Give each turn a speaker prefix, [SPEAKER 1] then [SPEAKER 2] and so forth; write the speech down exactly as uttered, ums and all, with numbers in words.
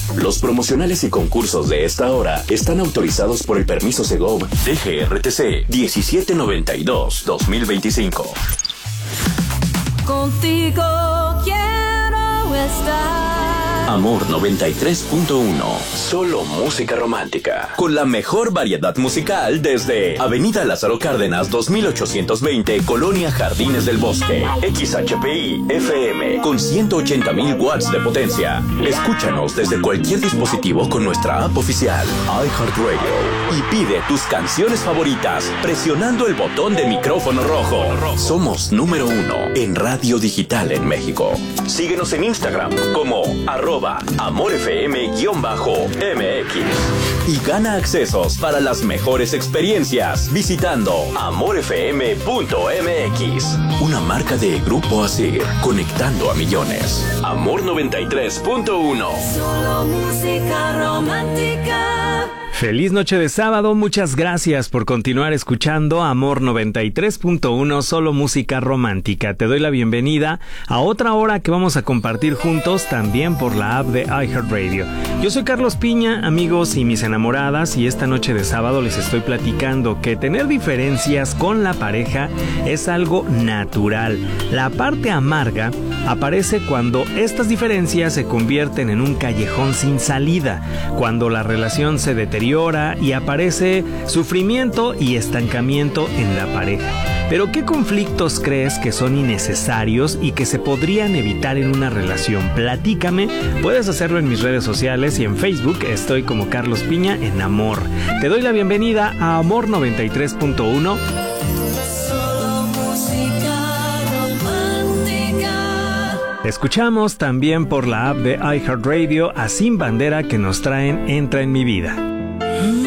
[SPEAKER 1] Los promocionales y concursos de esta hora están autorizados por el permiso Segov D G R T C diecisiete noventa y dos dos mil veinticinco.
[SPEAKER 2] Contigo quiero estar.
[SPEAKER 1] Amor noventa y tres punto uno. Solo música romántica. Con la mejor variedad musical desde Avenida Lázaro Cárdenas dos mil ochocientos veinte, Colonia Jardines del Bosque. X H P I F M con ciento ochenta mil watts de potencia. Escúchanos desde cualquier dispositivo con nuestra app oficial iHeartRadio y pide tus canciones favoritas presionando el botón de micrófono rojo. Somos número uno en radio digital en México. Síguenos en Instagram como arroba amorfm-mx y gana accesos para las mejores experiencias visitando amorfm punto m x. Una marca de Grupo Asir, conectando a millones. Amor noventa y tres punto uno.
[SPEAKER 2] Solo música romántica.
[SPEAKER 3] Feliz noche de sábado, muchas gracias por continuar escuchando Amor noventa y tres punto uno, solo música romántica. Te doy la bienvenida a otra hora que vamos a compartir juntos también por la app de iHeartRadio. Yo soy Carlos Piña, amigos y mis enamoradas, y esta noche de sábado les estoy platicando que tener diferencias con la pareja es algo natural. La parte amarga aparece cuando estas diferencias se convierten en un callejón sin salida, cuando la relación se deteriora y aparece sufrimiento y estancamiento en la pareja. Pero ¿qué conflictos crees que son innecesarios y que se podrían evitar en una relación? Platícame, puedes hacerlo en mis redes sociales y en Facebook estoy como Carlos Piña en Amor. Te doy la bienvenida a Amor noventa y tres punto uno. Escuchamos también por la app de iHeartRadio a Sin Bandera, que nos traen Entra en mi vida.